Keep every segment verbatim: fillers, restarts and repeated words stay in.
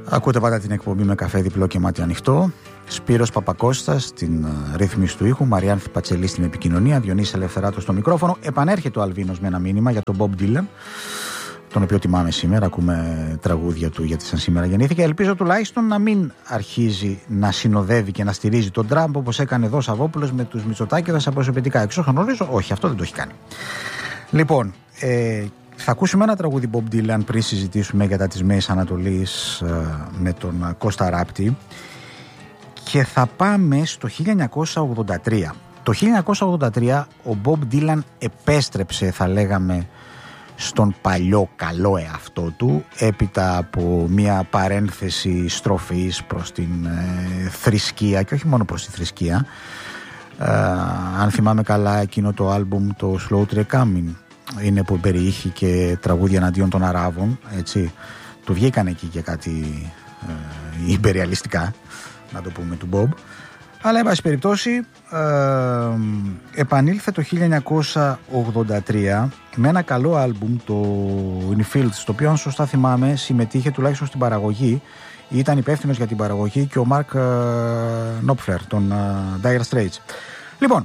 Ακούτε πάντα την εκπομπή με καφέ διπλό και μάτι ανοιχτό. Σπύρος Παπακώστας στην ρύθμιση του ήχου, Μαριάνθη Πατσελή στην επικοινωνία, Διονύσης Ελευθεράτος στο μικρόφωνο. Επανέρχεται ο Αλβίνος με ένα μήνυμα για τον Bob Dylan, τον οποίο τιμάμε σήμερα. Ακούμε τραγούδια του γιατί σαν σήμερα γεννήθηκε. Ελπίζω τουλάχιστον να μην αρχίζει να συνοδεύει και να στηρίζει τον Τραμπ όπως έκανε εδώ ο Σαββόπουλος με τους Μητσοτάκηδες αποσωπητικά. Εξ όσων γνωρίζω, όχι, αυτό δεν το έχει κάνει. Λοιπόν, ε, θα ακούσουμε ένα τραγούδι Bob Dylan πριν συζητήσουμε για τα της Μέσης Ανατολής ε, με τον Κώστα Ράπτη, και θα πάμε στο χίλια εννιακόσια ογδόντα τρία. Το χίλια εννιακόσια ογδόντα τρία ο Bob Dylan επέστρεψε, θα λέγαμε, στον παλιό καλό εαυτό του, έπειτα από μια παρένθεση στροφής προς την ε, θρησκεία, και όχι μόνο προς τη θρησκεία. Ε, αν θυμάμαι καλά, εκείνο το άλμπουμ, το Slow Tree Coming, είναι που περιείχε και τραγούδια εναντίον των Αράβων, έτσι. Του βγήκαν εκεί και κάτι ε, υπεριαλιστικά, να το πούμε, του Bob. Αλλά, εν πάση περιπτώσει, ε, επανήλθε το χίλια εννιακόσια ογδόντα τρία με ένα καλό άλμπουμ, το Infield, στο οποίο, αν σωστά θυμάμαι, συμμετείχε τουλάχιστον στην παραγωγή. Ήταν υπεύθυνος για την παραγωγή και ο Mark ε, Knopfler, των ε, Dire Straits. Λοιπόν,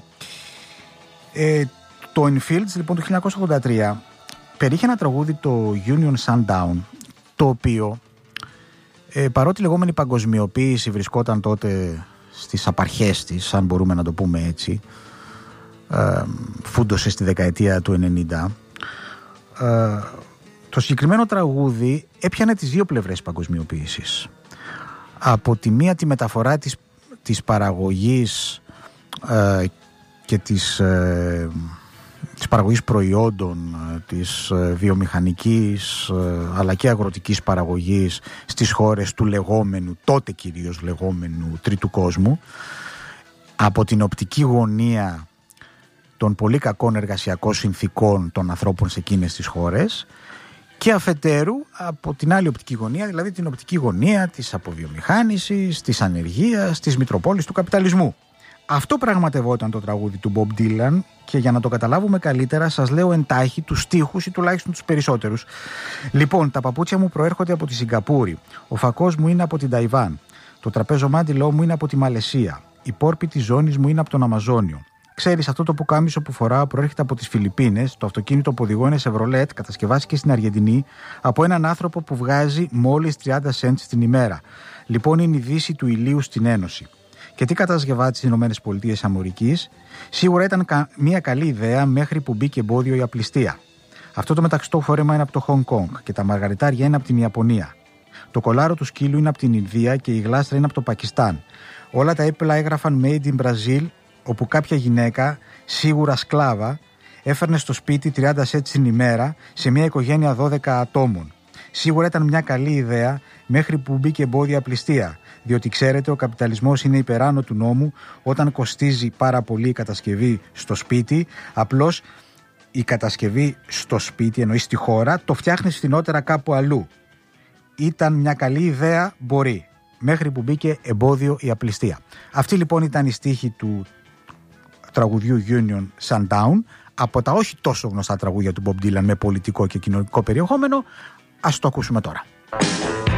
ε, το Infields, λοιπόν, το χίλια εννιακόσια ογδόντα τρία περιείχε ένα τραγούδι, το Union Sundown, το οποίο ε, παρότι η λεγόμενη παγκοσμιοποίηση βρισκόταν τότε στις απαρχές της, αν μπορούμε να το πούμε έτσι, ε, φούντωσε στη δεκαετία του ενενήντα, ε, το συγκεκριμένο τραγούδι έπιανε τις δύο πλευρές παγκοσμιοποίησης. Από τη μία τη μεταφορά της, της παραγωγής ε, και της, ε, της παραγωγής προϊόντων, της βιομηχανικής αλλά και αγροτικής παραγωγής στις χώρες του λεγόμενου, τότε κυρίως λεγόμενου, τρίτου κόσμου, από την οπτική γωνία των πολύ κακών εργασιακών συνθήκων των ανθρώπων σε εκείνες τις χώρες, και αφετέρου από την άλλη οπτική γωνία, δηλαδή την οπτική γωνία της αποβιομηχάνησης, της ανεργίας, της μητροπόλης του καπιταλισμού. Αυτό πραγματευόταν το τραγούδι του Bob Dylan, και για να το καταλάβουμε καλύτερα σας λέω εντάχει τους στίχους ή τουλάχιστον τους περισσότερους. Λοιπόν, τα παπούτσια μου προέρχονται από τη Σιγκαπούρη, ο φακός μου είναι από την Ταϊβάν, το τραπεζομάντιλό μου είναι από τη Μαλαισία, η πόρπη της ζώνης μου είναι από τον Αμαζόνιο. Ξέρεις, αυτό το πουκάμισο που φοράω προέρχεται από τις Φιλιππίνες, το αυτοκίνητο που οδηγώ είναι Chevrolet, κατασκευάστηκε στην Αργεντινή από έναν άνθρωπο που βγάζει μόλις τριάντα σέντ την ημέρα. Λοιπόν, είναι η δύση του ηλίου στην Ένωση. Και τι κατασκευάτη στις Ηνωμένες Πολιτείες Αμερικής? Σίγουρα ήταν κα... μια καλή ιδέα μέχρι που μπήκε εμπόδιο η απληστία. Αυτό το μεταξωτό φόρεμα είναι από το Χονγκ Κονγκ και τα μαργαριτάρια είναι από την Ιαπωνία. Το κολάρο του σκύλου είναι από την Ινδία και η γλάστρα είναι από το Πακιστάν. Όλα τα έπιπλα έγραφαν Made in Brazil, όπου κάποια γυναίκα, σίγουρα σκλάβα, έφερνε στο σπίτι τριάντα σέντ την ημέρα σε μια οικογένεια δώδεκα ατόμων. Σίγουρα ήταν μια καλή ιδέα μέχρι που μπήκε εμπόδια απληστία. Διότι ξέρετε, ο καπιταλισμός είναι υπεράνω του νόμου. Όταν κοστίζει πάρα πολύ η κατασκευή στο σπίτι, απλώς η κατασκευή στο σπίτι, εννοεί στη χώρα, το φτιάχνεις φθηνότερα κάπου αλλού. Ήταν μια καλή ιδέα, μπορεί, μέχρι που μπήκε εμπόδιο η απληστία. Αυτή λοιπόν ήταν η στίχη του τραγουδιού Union Sundown, από τα όχι τόσο γνωστά τραγούδια του Bob Dylan με πολιτικό και κοινωνικό περιεχόμενο. Ας το ακούσουμε τώρα.